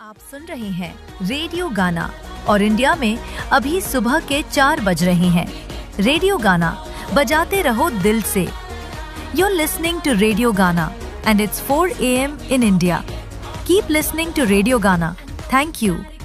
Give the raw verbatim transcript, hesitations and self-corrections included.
आप सुन रहे हैं रेडियो गाना और इंडिया में अभी सुबह के चार बज रहे हैं। रेडियो गाना बजाते रहो दिल से। You're listening to Radio Gana and it's four a m in India. Keep listening to Radio Gana. Thank you.